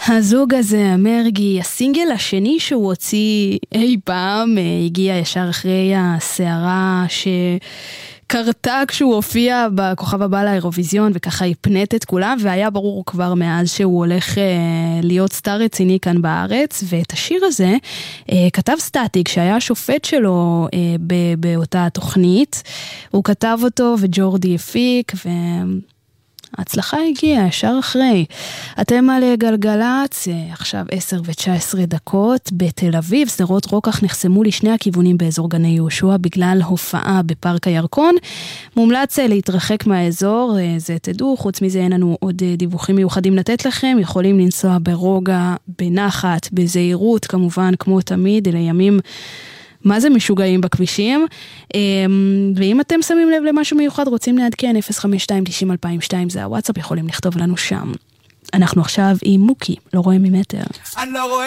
הזוג הזה, מרגי, הסינגל השני שהוא הוציא אי פעם, הגיע ישר אחרי הסערה שקרתה כשהוא הופיע בכוכב הבא לאירוויזיון, וככה הפנט את כולם, והיה ברור כבר מאז שהוא הולך להיות סטאר רציני כאן בארץ, ואת השיר הזה כתב סטטיק, שהיה השופט שלו באותה תוכנית, הוא כתב אותו וג'ורדי הפיק, ההצלחה הגיעה ישר אחרי. אתם על גלגלץ, עכשיו 10:19 בתל אביב. סדרות רוקח נחסמו לשני הכיוונים באזור גני יהושע בגלל הופעה בפארק הירקון. מומלץ להתרחק מהאזור, זה תדעו. חוץ מזה אין לנו עוד דיווחים מיוחדים לתת לכם. יכולים לנסוע ברוגע, בנחת, בזהירות, כמובן כמו תמיד. אלה ימים מה זה משוגעים בכבישים, ואם אתם שמים לב למשהו מיוחד, רוצים להדכן 052-90-2002, זה הוואטסאפ, יכולים לכתוב לנו שם. אנחנו עכשיו עם מוקי, לא רואה ממטר. אני לא רואה